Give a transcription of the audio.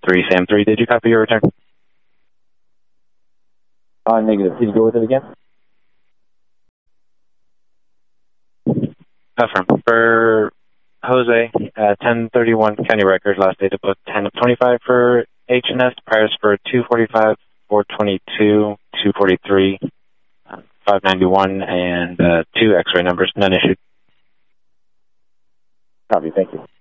3 Sam 3, did you copy your return? Negative. Please go with it again. Affirm. For Jose, 1031 county record, last date of book 10 of 25 for H&S, priors for 245, 422, 243, 591, and 2 X-ray numbers, none issued. Copy, thank you.